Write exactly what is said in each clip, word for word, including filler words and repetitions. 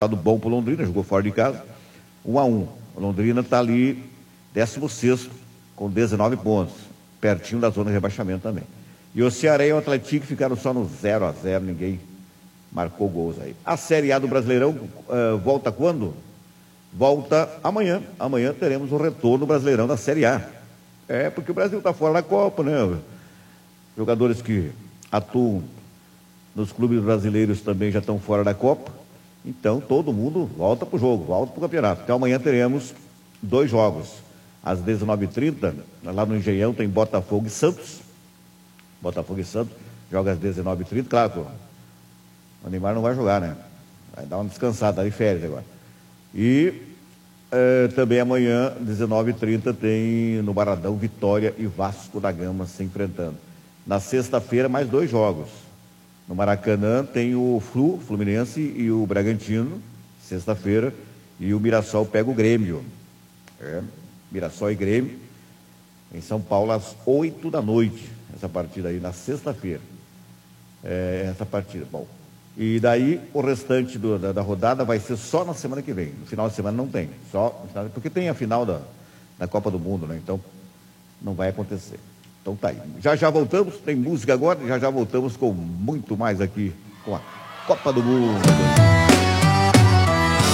bom para o Londrina, jogou fora de casa, um a um. O Londrina está ali, décimo sexto, com dezenove pontos, pertinho da zona de rebaixamento também. E o Ceará e o Atlético ficaram só no zero a zero, ninguém marcou gols aí. A Série A do Brasileirão uh, volta quando? Volta amanhã. Amanhã teremos o retorno brasileirão da Série A. É, porque o Brasil está fora da Copa, né? Jogadores que atuam nos clubes brasileiros também já estão fora da Copa. Então, todo mundo volta para o jogo, volta para o campeonato. Então, amanhã teremos dois jogos. Às dezenove e trinta, lá no Engenhão, tem Botafogo e Santos. Botafogo e Santos, joga às dezenove e trinta. Claro que o Neymar não vai jogar, né? Vai dar uma descansada, tá de férias agora. E eh, também amanhã, dezenove e trinta, tem no Baradão Vitória e Vasco da Gama se enfrentando. Na sexta-feira, mais dois jogos. No Maracanã tem o Flu, Fluminense e o Bragantino, sexta-feira, e o Mirassol pega o Grêmio. É, Mirassol e Grêmio, em São Paulo, às oito da noite, essa partida aí, na sexta-feira. É, essa partida, bom. E daí, o restante do, da, da rodada vai ser só na semana que vem. No final de semana não tem, só, porque tem a final da, da Copa do Mundo, né? Então, não vai acontecer. Então tá aí. Já já voltamos, tem música agora, já já voltamos com muito mais aqui com a Copa do Mundo.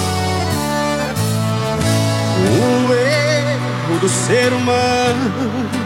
O erro do ser humano